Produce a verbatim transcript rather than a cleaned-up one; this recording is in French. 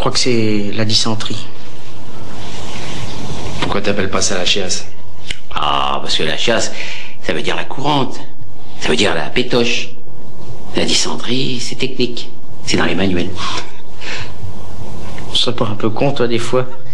crois que c'est la dysenterie. Pourquoi t'appelles pas ça la chiasse? Ah, parce que la chiasse, ça veut dire la courante. Ça veut dire la pétoche. La dysenterie, c'est technique. C'est dans les manuels. Tu serais pas un peu con, toi, des fois?